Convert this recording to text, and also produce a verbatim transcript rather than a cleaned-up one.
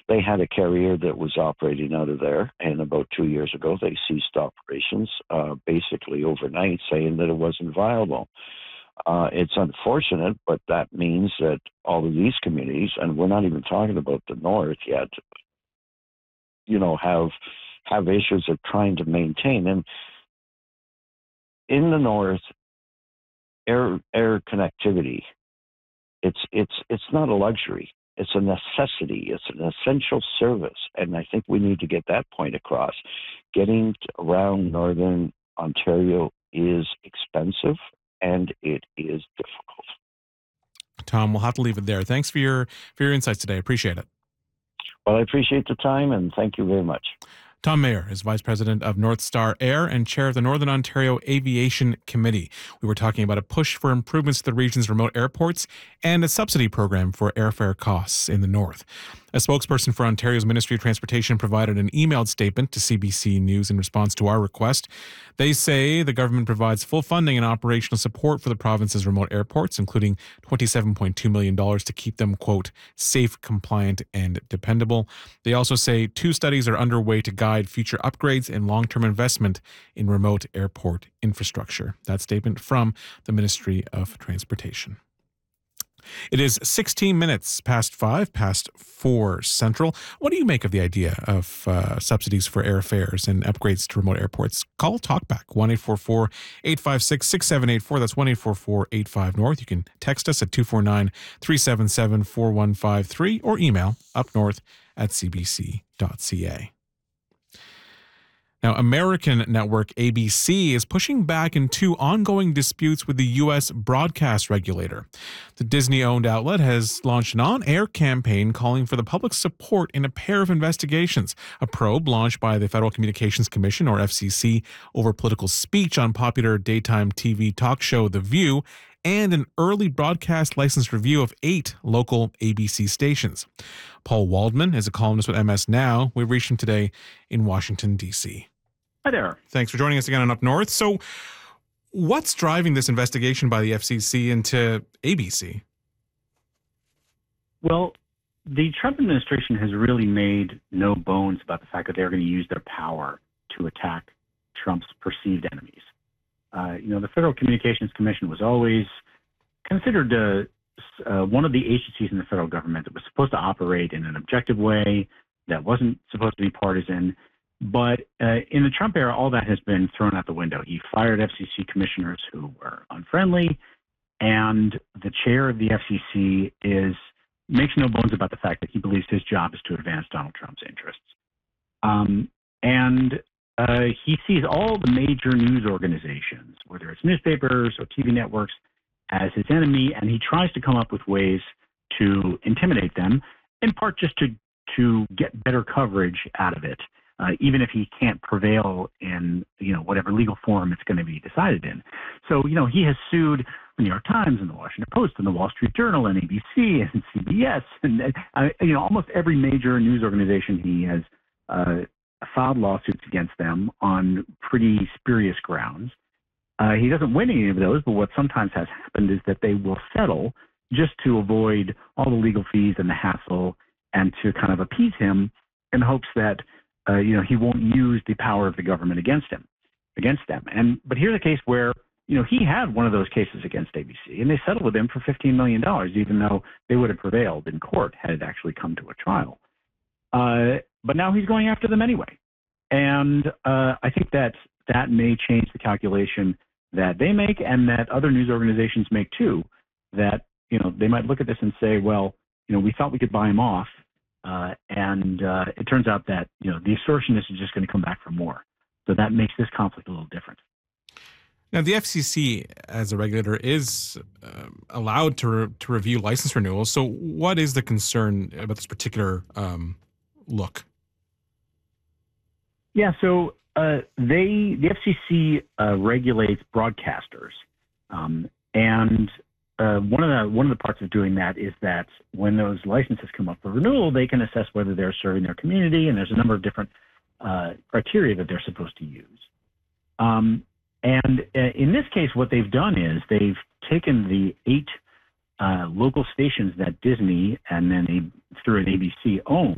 They had a carrier that was operating out of there, and about two years ago, they ceased operations, uh, basically overnight, saying that it wasn't viable. Uh, it's unfortunate, but that means that all of these communities, and we're not even talking about the north yet, you know, have have issues of trying to maintain. And in the north, air air connectivity, it's it's it's not a luxury. It's a necessity. It's an essential service, and I think we need to get that point across. Getting around northern Ontario is expensive, and it is difficult. Tom, we'll have to leave it there. Thanks for your for your insights today. Appreciate it. Well, I appreciate the time, and thank you very much. Tom Mayer is Vice President of North Star Air and Chair of the Northern Ontario Aviation Committee. We were talking about a push for improvements to the region's remote airports and a subsidy program for airfare costs in the north. A spokesperson for Ontario's Ministry of Transportation provided an emailed statement to C B C News in response to our request. They say the government provides full funding and operational support for the province's remote airports, including twenty-seven point two million dollars to keep them, quote, safe, compliant, and dependable. They also say two studies are underway to guide future upgrades and long-term investment in remote airport infrastructure. That statement from the Ministry of Transportation. It is sixteen minutes past five, past four central. What do you make of the idea of uh, subsidies for airfares and upgrades to remote airports? Call Talkback, one eight four four, eight five six, six seven eight four. That's one eight four four, eight five, North. You can text us at two four nine, three seven seven, four one five three or email upnorth at c b c dot c a. Now, American network A B C is pushing back in two ongoing disputes with the U S broadcast regulator. The Disney-owned outlet has launched an on-air campaign calling for the public's support in a pair of investigations, a probe launched by the Federal Communications Commission, or F C C, over political speech on popular daytime T V talk show The View, and an early broadcast license review of eight local A B C stations. Paul Waldman is a columnist with M S Now. We reached him today in Washington, D C. Hi there. Thanks for joining us again on Up North. So what's driving this investigation by the F C C into A B C? Well, the Trump administration has really made no bones about the fact that they're going to use their power to attack Trump's perceived enemies. Uh, you know, the Federal Communications Commission was always considered uh, uh, one of the agencies in the federal government that was supposed to operate in an objective way, that wasn't supposed to be partisan. But uh, in the Trump era, all that has been thrown out the window. He fired F C C commissioners who were unfriendly, and the chair of the F C C is makes no bones about the fact that he believes his job is to advance Donald Trump's interests. Um, and uh, he sees all the major news organizations, whether it's newspapers or T V networks, as his enemy, and he tries to come up with ways to intimidate them, in part just to, to get better coverage out of it. Uh, even if he can't prevail in, you know, whatever legal form it's going to be decided in. So, you know, he has sued the New York Times and the Washington Post and the Wall Street Journal and A B C and C B S and, uh, you know, almost every major news organization. He has uh, filed lawsuits against them on pretty spurious grounds. Uh, he doesn't win any of those, but what sometimes has happened is that they will settle just to avoid all the legal fees and the hassle and to kind of appease him in hopes that Uh, you know, he won't use the power of the government against him, against them. And but here's a case where, you know, he had one of those cases against A B C, and they settled with him for fifteen million dollars, even though they would have prevailed in court had it actually come to a trial. Uh, but now he's going after them anyway. And uh, I think that that may change the calculation that they make and that other news organizations make too, that, you know, they might look at this and say, well, you know, we thought we could buy him off. Uh, and uh, it turns out that, you know, the extortionist is just going to come back for more. So that makes this conflict a little different. Now, the F C C, as a regulator, is uh, allowed to re- to review license renewals. So what is the concern about this particular um, look? Yeah, so uh, they the F C C uh, regulates broadcasters. Um, and Uh, one of the one of the parts of doing that is that when those licenses come up for renewal, they can assess whether they're serving their community, and there's a number of different uh, criteria that they're supposed to use. Um, and uh, in this case, what they've done is they've taken the eight uh, local stations that Disney and then a, through an A B C own